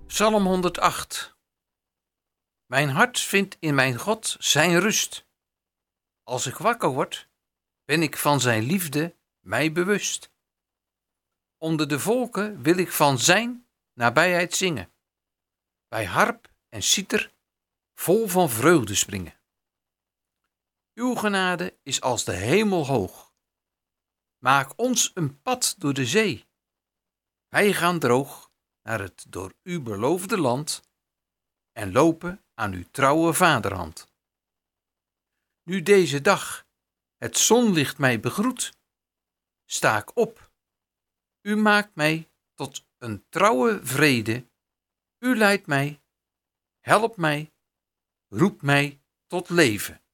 Psalm 108. Mijn hart vindt in mijn God zijn rust. Als ik wakker word, ben ik van zijn liefde mij bewust. Onder de volken wil ik van zijn nabijheid zingen. Bij harp en citer vol van vreugde springen. Uw genade is als de hemel hoog. Maak ons een pad door de zee. Wij gaan droog naar het door u beloofde land en lopen aan uw trouwe vaderhand. Nu deze dag het zonlicht mij begroet, sta ik op. U maakt mij tot een trouwe vrede. U leidt mij, helpt mij, roept mij tot leven.